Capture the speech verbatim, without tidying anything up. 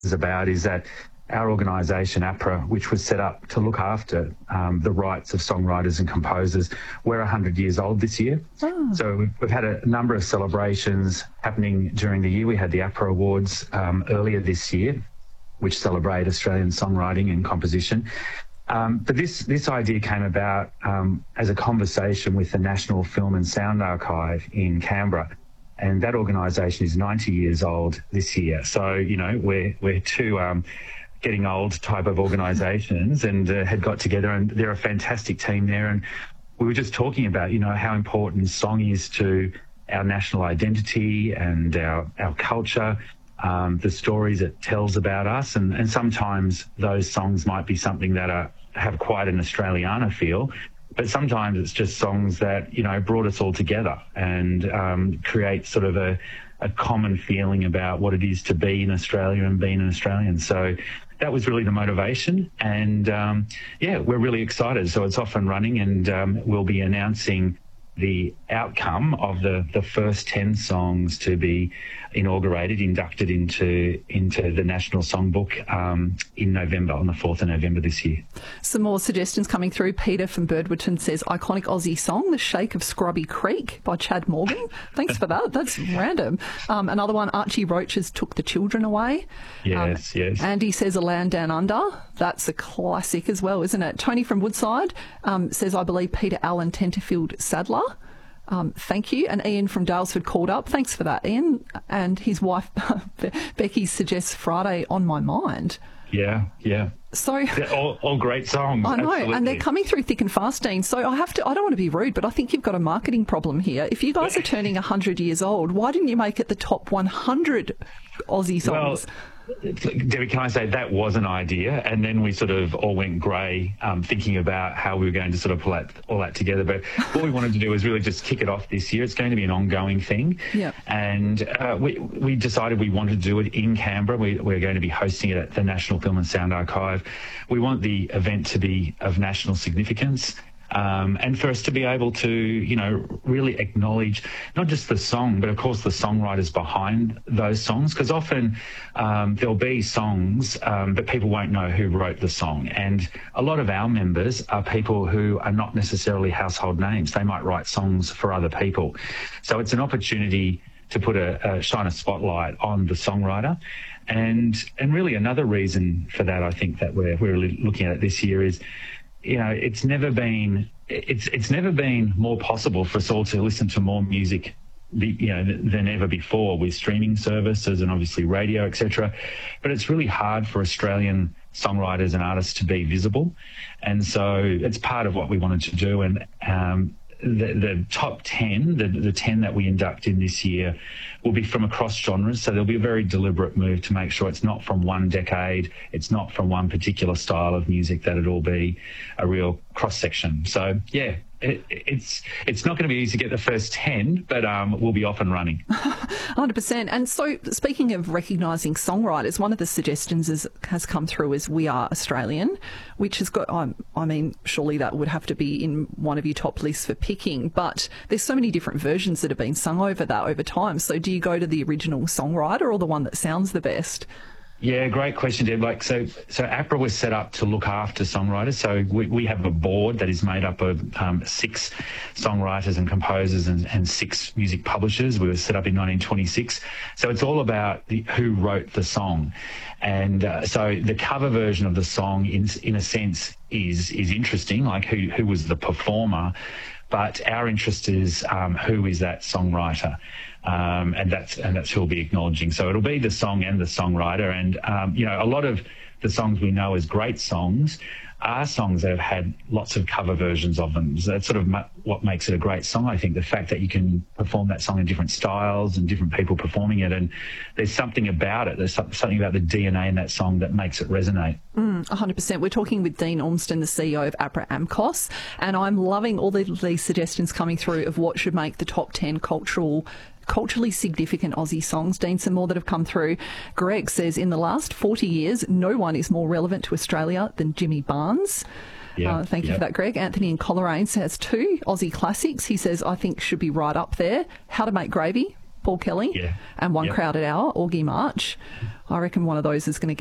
is about is that our organisation, APRA, which was set up to look after um, the rights of songwriters and composers, we're one hundred years old this year. Oh. So we've, we've had a number of celebrations happening during the year. We had the APRA Awards um, earlier this year, which celebrate Australian songwriting and composition. Um, but this, this idea came about um, as a conversation with the National Film and Sound Archive in Canberra. And that organisation is ninety years old this year. So, you know, we're, we're two... Um, getting old type of organisations, and uh, had got together, and they're a fantastic team there. And we were just talking about, you know, how important song is to our national identity and our, our culture, um, the stories it tells about us. And, and sometimes those songs might be something that are, have quite an Australiana feel, but sometimes it's just songs that, you know, brought us all together and um, create sort of a, a common feeling about what it is to be in Australia and being an Australian. So that was really the motivation. And um, yeah, we're really excited. So it's off and running, and um, we'll be announcing the outcome of the, the first ten songs to be inaugurated, inducted into into the National Songbook um, in November, on the fourth of November this year. Some more suggestions coming through. Peter from Birdwoodton says, iconic Aussie song, The Shake of Scrubby Creek by Chad Morgan. Thanks for that. That's random. Um, another one, Archie Roach's Took the Children Away. Yes, um, yes. Andy says, A Land Down Under. That's a classic as well, isn't it? Tony from Woodside um, says, I believe Peter Allen Tenterfield Sadler. Um, thank you. And Ian from Dalesford called up. Thanks for that, Ian. And his wife, Becky, suggests Friday on My Mind. Yeah, yeah. So they're all, all great songs. I know, absolutely. And they're coming through thick and fast, Dean. So I have to, I don't want to be rude, but I think you've got a marketing problem here. If you guys are turning one hundred years old, why didn't you make it the top one hundred Aussie songs? Well, Debbie, can I say that was an idea, and then we sort of all went grey um, thinking about how we were going to sort of pull that, all that together. But what we wanted to do was really just kick it off this year. It's going to be an ongoing thing. Yeah. And uh, we, we decided we wanted to do it in Canberra. We, we're going to be hosting it at the National Film and Sound Archive. We want the event to be of national significance. Um, and for us to be able to, you know, really acknowledge not just the song, but of course the songwriters behind those songs, because often um, there'll be songs, um, but people won't know who wrote the song. And a lot of our members are people who are not necessarily household names. They might write songs for other people. So it's an opportunity to put a, a shine a spotlight on the songwriter. And and really another reason for that, I think, that we're, we're really looking at it this year is, you know, it's never been it's it's never been more possible for us all to listen to more music, you know, than ever before, with streaming services and obviously radio, et cetera. But it's really hard for Australian songwriters and artists to be visible, and so it's part of what we wanted to do. And um, the, the top ten, the, the ten that we induct in this year, will be from across genres. So there'll be a very deliberate move to make sure it's not from one decade, it's not from one particular style of music, that it'll be a real cross-section. So, yeah, it, it's it's not going to be easy to get the first ten, but um, we'll be off and running. one hundred percent. And so, speaking of recognising songwriters, one of the suggestions is, has come through is We Are Australian, which has got, um, I mean, surely that would have to be in one of your top lists for picking, but there's so many different versions that have been sung over that over time. So do you go to the original songwriter or the one that sounds the best? Yeah, great question, Deb. Like, so, so APRA was set up to look after songwriters. So we, we have a board that is made up of um, six songwriters and composers and, and six music publishers. We were set up in nineteen twenty-six. So it's all about the, who wrote the song. And uh, so the cover version of the song, in, in a sense, is is interesting, like who, who was the performer. But our interest is um, who is that songwriter. Um, and that's and that's who we'll be acknowledging. So it'll be the song and the songwriter. And, um, you know, a lot of the songs we know as great songs are songs that have had lots of cover versions of them. So that's sort of ma- what makes it a great song, I think, the fact that you can perform that song in different styles and different people performing it. And there's something about it. There's something about the D N A in that song that makes it resonate. Mm, one hundred percent. We're talking with Dean Ormston, the C E O of APRA AMCOS, and I'm loving all the, these suggestions coming through of what should make the top ten cultural culturally significant Aussie songs. Dean, some more that have come through. Greg says, in the last forty years, no one is more relevant to Australia than Jimmy Barnes. Yeah, uh, thank you yeah. for that, Greg. Anthony in Coleraine says two Aussie classics. He says, I think should be right up there. How to Make Gravy Paul Kelly, Yeah. and One Yep. Crowded Hour, Augie March. I reckon one of those is going to